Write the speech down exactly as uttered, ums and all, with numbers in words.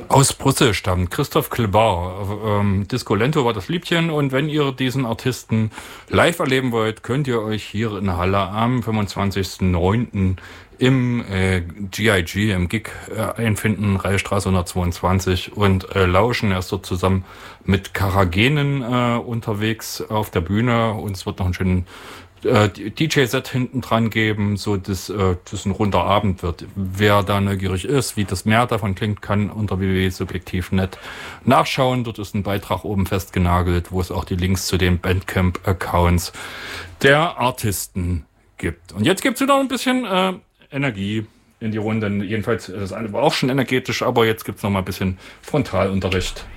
Aus Brüssel stammt Christophe Klebar. Ähm, Disco Lento war das Liebchen, und wenn ihr diesen Artisten live erleben wollt, könnt ihr euch hier in Halle am fünfundzwanzigsten neunten im äh, G I G, im Gig äh, einfinden, Reichstraße hundertzweiundzwanzig, und äh, lauschen. Er ist dort zusammen mit Karagenen äh, unterwegs auf der Bühne, und es wird noch einen schönen äh, D J-Set hinten dran geben, so dass äh, das ein runder Abend wird. Wer da neugierig ist, wie das mehr davon klingt, kann unter w w w punkt subjektiv punkt net nachschauen. Dort ist ein Beitrag oben festgenagelt, wo es auch die Links zu den Bandcamp-Accounts der Artisten gibt. Und jetzt gibt's wieder ein bisschen äh, Energie in die Runde. Jedenfalls ist es war auch schon energetisch, aber jetzt gibt's noch mal ein bisschen Frontalunterricht.